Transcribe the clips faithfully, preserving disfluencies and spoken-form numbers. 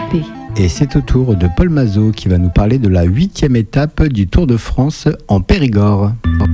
P. Et c'est au tour de Paul Mazot qui va nous parler de la huitième étape du Tour de France en Périgord.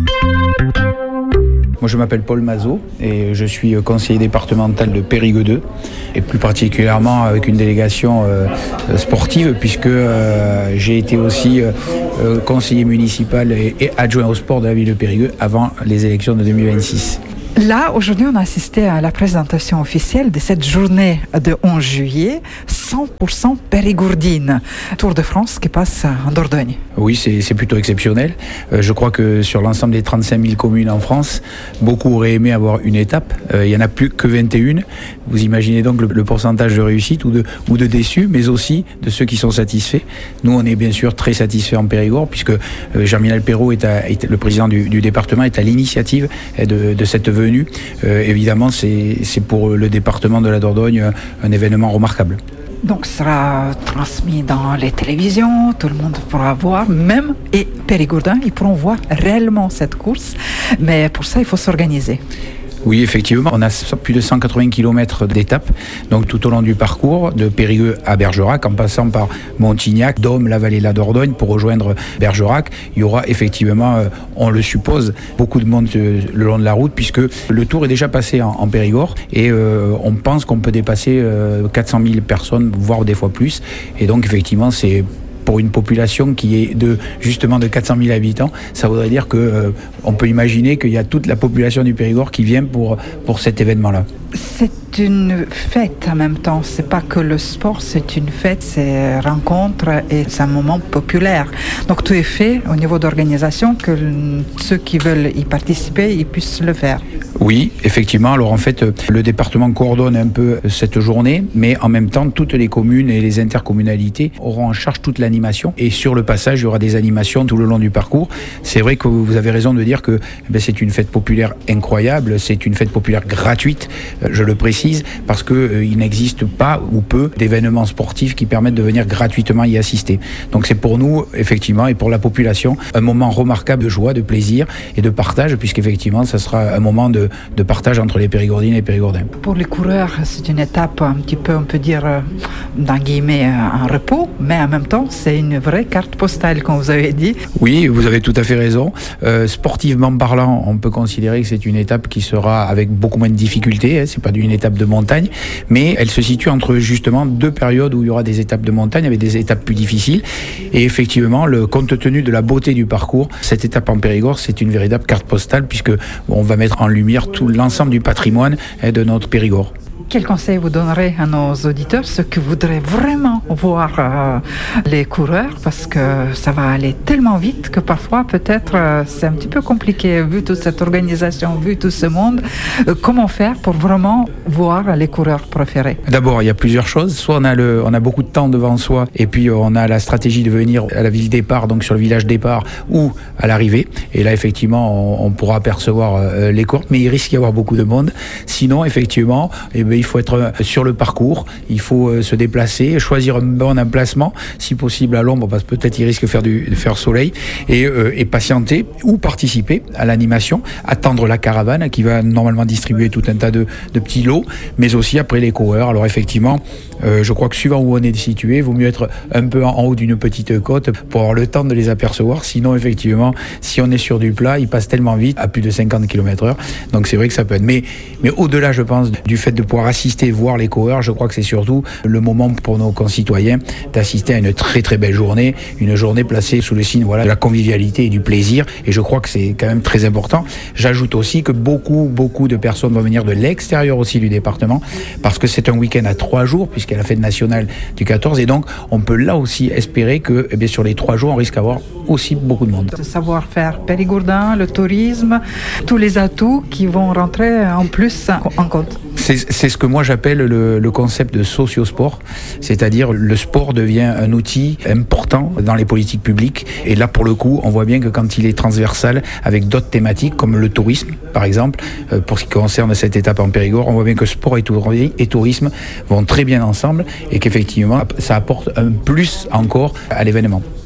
Moi je m'appelle Paul Mazot et je suis conseiller départemental de Périgueux deux et plus particulièrement avec une délégation euh, sportive puisque euh, j'ai été aussi euh, conseiller municipal et, et adjoint au sport de la ville de Périgueux avant les élections de deux mille vingt-six. Là, aujourd'hui, on a assisté à la présentation officielle de cette journée de onze juillet, cent pour cent périgourdine. Tour de France qui passe en Dordogne. Oui, c'est, c'est plutôt exceptionnel. Euh, je crois que sur l'ensemble des trente-cinq mille communes en France, beaucoup auraient aimé avoir une étape. Euh, il n'y en a plus que vingt et un. Vous imaginez donc le, le pourcentage de réussite ou de, ou de déçus, mais aussi de ceux qui sont satisfaits. Nous, on est bien sûr très satisfaits en Périgord, puisque euh, Germinal Perrault, est à, est, le président du, du département, est à l'initiative de, de cette venue. Euh, évidemment, c'est, c'est pour le département de la Dordogne un événement remarquable. Donc, ce sera transmis dans les télévisions, tout le monde pourra voir, même et Périgourdins, ils pourront voir réellement cette course, mais pour ça, il faut s'organiser. Oui, effectivement, on a plus de cent quatre-vingts kilomètres d'étapes, donc tout au long du parcours, de Périgueux à Bergerac, en passant par Montignac, Dôme, la vallée de la Dordogne, pour rejoindre Bergerac. Il y aura effectivement, euh, on le suppose, beaucoup de monde euh, le long de la route, puisque le tour est déjà passé en, en Périgord, et euh, on pense qu'on peut dépasser euh, quatre cent mille personnes, voire des fois plus, et donc effectivement, c'est pour une population qui est de justement de quatre cent mille habitants, ça voudrait dire que euh, on peut imaginer qu'il y a toute la population du Périgord qui vient pour, pour cet événement-là. C'est une fête en même temps, c'est pas que le sport, c'est une fête, c'est rencontre et c'est un moment populaire. Donc tout est fait au niveau d'organisation que ceux qui veulent y participer, ils puissent le faire. Oui, effectivement. Alors en fait, le département coordonne un peu cette journée, mais en même temps, toutes les communes et les intercommunalités auront en charge toute l'animation. Et sur le passage, il y aura des animations tout le long du parcours. C'est vrai que vous avez raison de dire que ben, c'est une fête populaire incroyable, c'est une fête populaire gratuite, je le précise, parce qu'il euh, n'existe pas ou peu d'événements sportifs qui permettent de venir gratuitement y assister. Donc c'est pour nous, effectivement, et pour la population, un moment remarquable de joie, de plaisir et de partage, puisqu'effectivement, ça sera un moment de de partage entre les Périgourdines et les Périgourdins. Pour les coureurs, c'est une étape un petit peu, on peut dire, dans guillemets, un repos, mais en même temps, c'est une vraie carte postale, comme vous avez dit. Oui, vous avez tout à fait raison. Euh, sportivement parlant, on peut considérer que c'est une étape qui sera avec beaucoup moins de difficultés, hein, c'est pas une étape de montagne, mais elle se situe entre justement deux périodes où il y aura des étapes de montagne avec des étapes plus difficiles. Et effectivement, le, compte tenu de la beauté du parcours, cette étape en Périgord, c'est une véritable carte postale, puisque on va mettre en lumière tout l'ensemble du patrimoine de notre Périgord. Quel conseil vous donnerez à nos auditeurs, ceux qui voudraient vraiment voir euh, les coureurs, parce que ça va aller tellement vite que parfois peut-être euh, c'est un petit peu compliqué vu toute cette organisation, vu tout ce monde. Euh, comment faire pour vraiment voir les coureurs préférés? D'abord, il y a plusieurs choses. Soit on a, le, on a beaucoup de temps devant soi et puis on a la stratégie de venir à la ville départ, donc sur le village départ ou à l'arrivée. Et là, effectivement, on, on pourra apercevoir euh, les courses, mais il risque d'y avoir beaucoup de monde. Sinon, effectivement, eh bien, il faut être sur le parcours, il faut se déplacer, choisir un bon emplacement, si possible à l'ombre, parce que peut-être il risque de faire, du, de faire soleil, et, euh, et patienter ou participer à l'animation, attendre la caravane qui va normalement distribuer tout un tas de, de petits lots, mais aussi après les coureurs. Alors effectivement, euh, je crois que suivant où on est situé, il vaut mieux être un peu en haut d'une petite côte pour avoir le temps de les apercevoir. Sinon, effectivement, si on est sur du plat, ils passent tellement vite, à plus de cinquante kilomètres heure. Donc c'est vrai que ça peut être. Mais, mais au-delà, je pense, du fait de pouvoir assister, voir les coureurs, je crois que c'est surtout le moment pour nos concitoyens d'assister à une très très belle journée, une journée placée sous le signe voilà, de la convivialité et du plaisir. Et je crois que c'est quand même très important. J'ajoute aussi que beaucoup, beaucoup de personnes vont venir de l'extérieur aussi du département, parce que c'est un week-end à trois jours, puisqu'il y a la fête nationale du quatorze, et donc on peut là aussi espérer que eh bien, sur les trois jours, on risque d'avoir aussi beaucoup de monde. Le savoir-faire périgourdin, le tourisme, tous les atouts qui vont rentrer en plus en compte. C'est, c'est ce que moi j'appelle le, le concept de sociosport, c'est-à-dire le sport devient un outil important dans les politiques publiques, et là pour le coup on voit bien que quand il est transversal avec d'autres thématiques comme le tourisme par exemple, euh, pour ce qui concerne cette étape en Périgord, on voit bien que sport et, tour- et tourisme vont très bien ensemble et qu'effectivement ça apporte un plus encore à l'événement.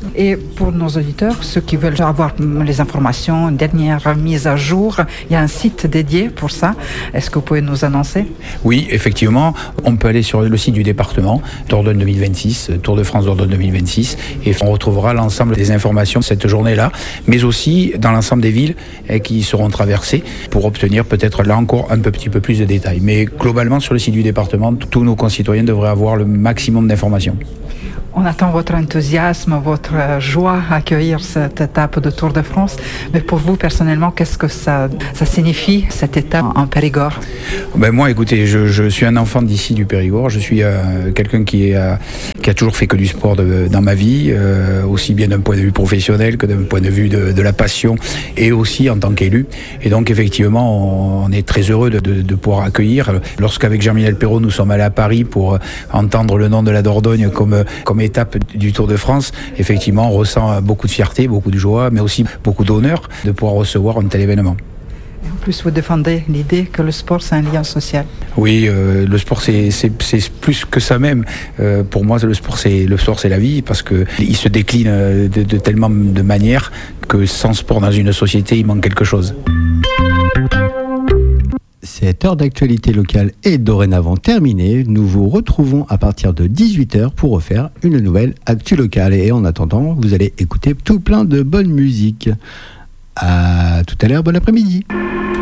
Et pour nos auditeurs, ceux qui veulent avoir les informations, dernières mises à jour, il y a un site dédié pour ça. Est-ce que vous pouvez nous annoncer? Oui, effectivement, on peut aller sur le site du département, Dordogne deux mille vingt-six, Tour de France Dordogne deux mille vingt-six, et on retrouvera l'ensemble des informations de cette journée-là, mais aussi dans l'ensemble des villes qui seront traversées pour obtenir peut-être là encore un petit peu plus de détails. Mais globalement, sur le site du département, tous nos concitoyens devraient avoir le maximum d'informations. On attend votre enthousiasme, votre joie à accueillir cette étape de Tour de France. Mais pour vous, personnellement, qu'est-ce que ça, ça signifie, cette étape en Périgord? Ben moi, écoutez, je, je suis un enfant d'ici du Périgord. Je suis euh, quelqu'un qui, est, euh, qui a toujours fait que du sport de, dans ma vie, euh, aussi bien d'un point de vue professionnel que d'un point de vue de, de la passion et aussi en tant qu'élu. Et donc, effectivement, on, on est très heureux de, de, de pouvoir accueillir. Lorsqu'avec Jean-Michel Perrault, nous sommes allés à Paris pour entendre le nom de la Dordogne comme, comme étape du Tour de France, effectivement, on ressent beaucoup de fierté, beaucoup de joie, mais aussi beaucoup d'honneur de pouvoir recevoir un tel événement. En plus, vous défendez l'idée que le sport, c'est un lien social. Oui, euh, le sport, c'est, c'est, c'est plus que ça même. Euh, pour moi, le sport, c'est, le sport, c'est la vie, parce qu'il se décline de, de tellement de manières que sans sport dans une société, il manque quelque chose. Cette heure d'actualité locale est dorénavant terminée. Nous vous retrouvons à partir de dix-huit heures pour refaire une nouvelle actu locale. Et en attendant, vous allez écouter tout plein de bonne musique. À tout à l'heure, bon après-midi.